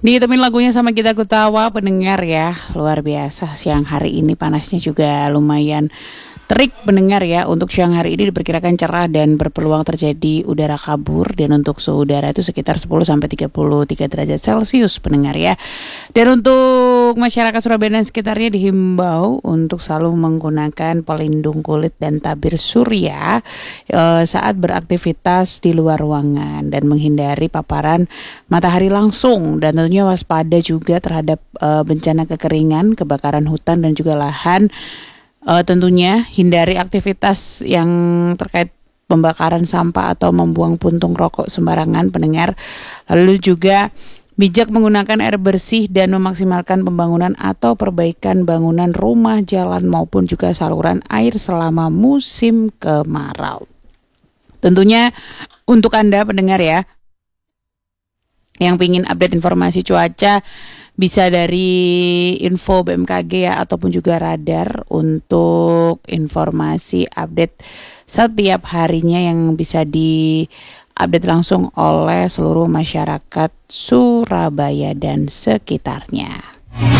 Ditemin lagunya sama Gita Gutawa, pendengar ya. Luar biasa, siang hari ini panasnya juga lumayan terik pendengar ya. Untuk siang hari ini diperkirakan cerah dan berpeluang terjadi udara kabur. Dan untuk suhu udara itu sekitar 10-33 derajat Celcius pendengar ya. Dan untuk masyarakat Surabaya dan sekitarnya dihimbau untuk selalu menggunakan pelindung kulit dan tabir surya saat beraktivitas di luar ruangan dan menghindari paparan matahari langsung, dan tentunya waspada juga terhadap bencana kekeringan, kebakaran hutan dan juga lahan. Tentunya hindari aktivitas yang terkait pembakaran sampah atau membuang puntung rokok sembarangan pendengar. Lalu juga bijak menggunakan air bersih dan memaksimalkan pembangunan atau perbaikan bangunan rumah, jalan maupun juga saluran air selama musim kemarau. Tentunya untuk Anda pendengar ya, yang pingin update informasi cuaca bisa dari info BMKG ya, ataupun juga radar untuk informasi update setiap harinya yang bisa diupdate langsung oleh seluruh masyarakat Surabaya dan sekitarnya.